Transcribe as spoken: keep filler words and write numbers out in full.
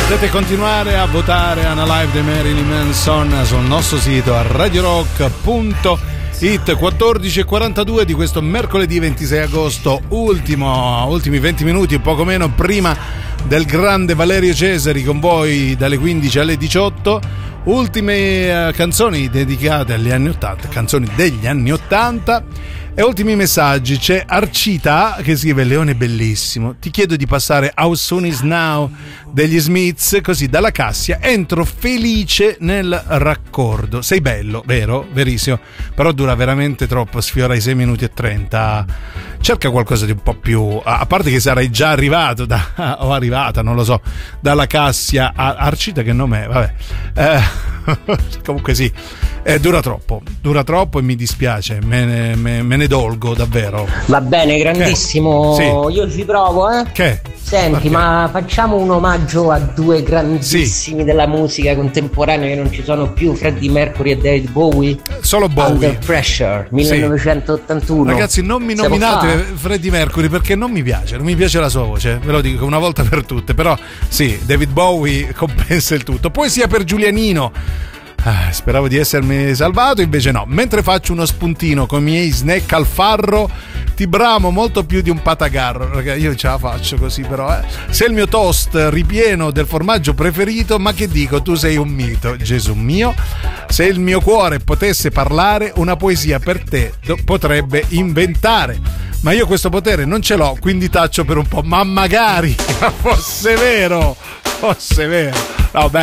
Potete continuare a votare Unalive di Marilyn Manson sul nostro sito a radio rock punto it. Quattordici e quarantadue di questo mercoledì ventisei agosto, ultimo, ultimi venti minuti, poco meno prima del grande Valerio Cesari con voi dalle quindici alle diciotto. Ultime uh, canzoni dedicate agli anni ottanta, canzoni degli anni ottanta. E ultimi messaggi. C'è Arcita che scrive: Leone bellissimo, ti chiedo di passare How Soon Is Now degli Smiths, così dalla Cassia entro felice nel raccordo. Sei bello, vero? Verissimo, però dura veramente troppo, sfiora i sei minuti e trenta. Cerca qualcosa di un po' più, a parte che sarai già arrivato da, o arrivata, non lo so, dalla Cassia a Arcita, che nome è? Vabbè, eh, comunque sì, eh, dura troppo, dura troppo e mi dispiace, me ne, me, me ne dolgo davvero. Va bene, grandissimo. Che? Sì. Io ci provo, eh. Che? Senti, Perché? Ma facciamo un omaggio a due grandissimi sì. della musica contemporanea che non ci sono più, Freddie Mercury e David Bowie. Solo Bowie. Under Pressure, millenovecentottantuno. Sì. Ragazzi, non mi nominate Freddie Mercury perché non mi piace, non mi piace la sua voce, ve lo dico una volta per tutte, però sì, David Bowie compensa il tutto. Poesia per Giulianino. Ah, speravo di essermi salvato, invece no. Mentre faccio uno spuntino con i miei snack al farro, ti bramo molto più di un patagarro. Ragazzi, io ce la faccio così, però eh. Se il mio toast ripieno del formaggio preferito, ma che dico, tu sei un mito, Gesù mio. Se il mio cuore potesse parlare, una poesia per te potrebbe inventare. Ma io questo potere non ce l'ho, quindi taccio per un po'. Ma magari fosse vero, fosse vero. No, beh,